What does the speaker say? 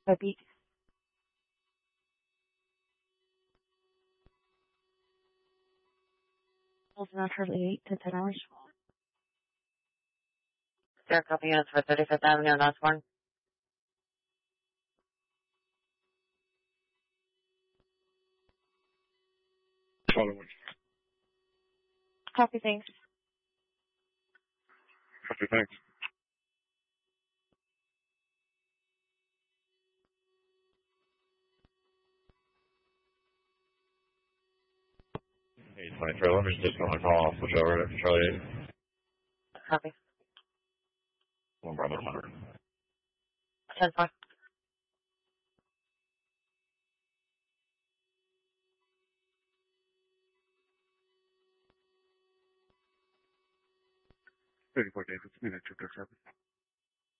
Repeat. Holds naturally 8 to 10 hours. Sir, copy units for 35th Avenue and Osborne. Following. Copy, thanks. Copy, thanks. Hey, 23, let me just on the call, switch over to Charlie 8. Copy. One brother, 100. 10-4. David, minute 237.